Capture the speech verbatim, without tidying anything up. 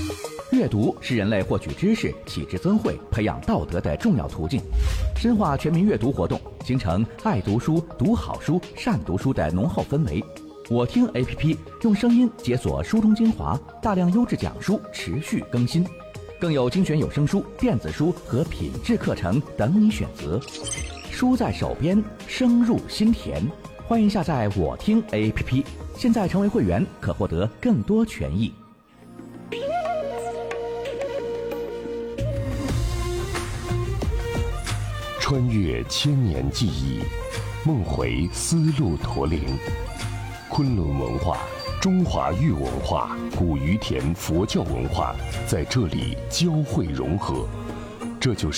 阅读是人类获取知识、启智增慧、培养道德的重要途径。深化全民阅读活动，形成爱读书、读好书、善读书的浓厚氛围。我听 A P P 用声音解锁书中精华，大量优质讲书持续更新，更有精选有声书、电子书和品质课程等你选择。书在手边，声入心田。欢迎下载我听 A P P， 现在成为会员可获得更多权益。 穿越千年记忆，梦回丝路驼铃。昆仑文化、中华玉文化、古于田佛教文化在这里交汇融合，这就是